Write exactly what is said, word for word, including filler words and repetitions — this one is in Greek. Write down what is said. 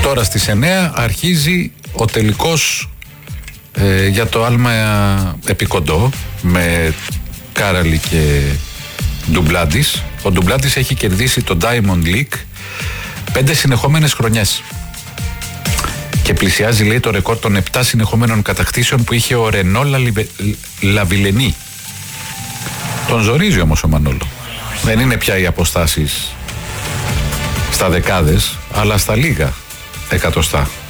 τώρα στις εννέα αρχίζει ο τελικός ε, για το άλμα επικοντό με Κάραλη και Ντουμπλάντης. Ο Ντουμπλάντης έχει κερδίσει το Diamond League πέντε συνεχόμενες χρονιές και πλησιάζει, λέει, το ρεκόρ των επτά συνεχόμενων κατακτήσεων που είχε ο Ρενό Λαβιλενή. Τον ζορίζει όμως ο Μανόλο. Δεν είναι πια οι αποστάσεις στα δεκάδες, αλλά στα λίγα εκατοστά.